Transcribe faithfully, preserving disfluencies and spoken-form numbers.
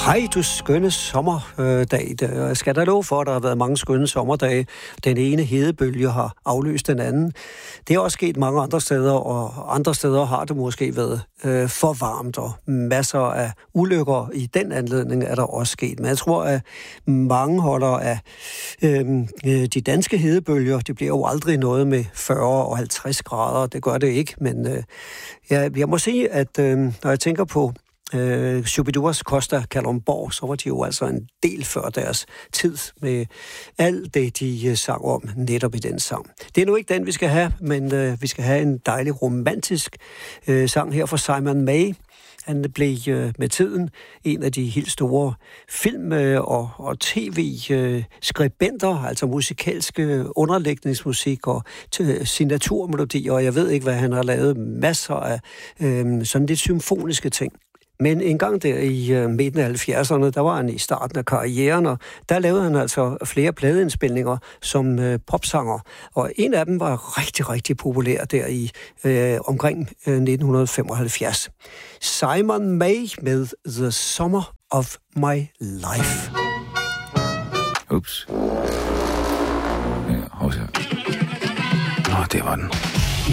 Hej, du skønne sommerdag. Jeg skal da love for, at der har været mange skønne sommerdage. Den ene hedebølge har afløst den anden. Det er også sket mange andre steder, og andre steder har det måske været øh, for varmt, og masser af ulykker i den anledning er der også sket. Men jeg tror, at mange holder af øh, de danske hedebølger. Det bliver jo aldrig noget med fyrre og halvtreds grader. Det gør det ikke, men øh, jeg, jeg må sige, at øh, når jeg tænker på Uh, Shubiduas Costa Kalundborg, så var de jo altså en del før deres tid med alt det, de uh, sang om netop i den sang. Det er nu ikke den, vi skal have, men uh, vi skal have en dejlig romantisk uh, sang her fra Simon May. Han blev uh, med tiden en af de helt store film- uh, og, og tv-skribenter, uh, altså musikalske underlægningsmusik og t- signaturmelodier, og jeg ved ikke, hvad han har lavet, masser af uh, sådan lidt symfoniske ting. Men en gang der i uh, midten af halvfjerdserne, der var han i starten af karrieren, og der lavede han altså flere pladeindspilninger som uh, popsanger. Og en af dem var rigtig, rigtig populær der i uh, omkring uh, nitten femoghalvfjerds. Simon May med The Summer of My Life. Ups. Ja, hov så. Nå, det var den.